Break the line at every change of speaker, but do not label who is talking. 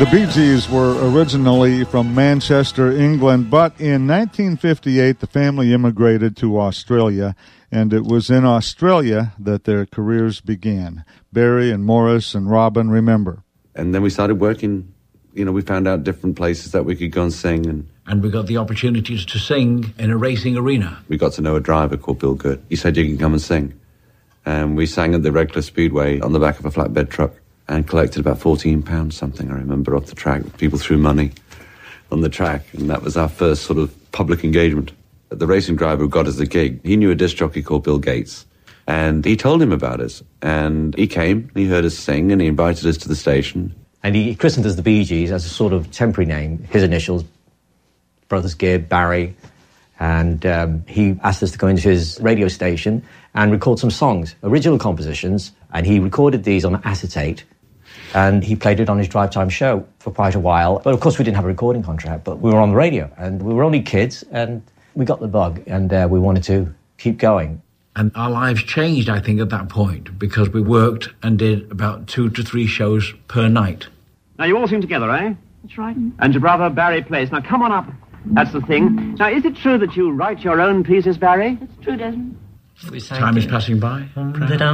The Bee Gees were originally from Manchester, England, but in 1958 the family immigrated to Australia, and it was in Australia that their careers began. Barry and Morris and Robin remember.
And then we started working. We found out different places that we could go and sing.
And we got the opportunities to sing in a racing arena.
We got to know a driver called Bill Good. He said, you can come and sing. And we sang at the Redcliffe Speedway on the back of a flatbed truck and collected about £14 something, I remember, off the track. People threw money on the track, and that was our first sort of public engagement. The racing driver who got us the gig, he knew a disc jockey called Bill Gates, and he told him about us. And he came, he heard us sing, and he invited us to the station.
And he christened us the Bee Gees as a sort of temporary name. His initials, Brothers Gibb, Barry, and he asked us to go into his radio station and record some songs, original compositions, and he recorded these on acetate, and he played it on his drive time show for quite a while. But of course we didn't have a recording contract, but we were on the radio, and we were only kids, and we got the bug, and we wanted to keep going.
And our lives changed, I think, at that point, because we worked and did about 2 to 3 shows per night.
Now, you all sing together, eh?
That's right.
And your brother Barry plays. Now, come on up. That's the thing. Now, is it true that you write your own pieces, Barry?
It's true, Desmond.
Time is passing by.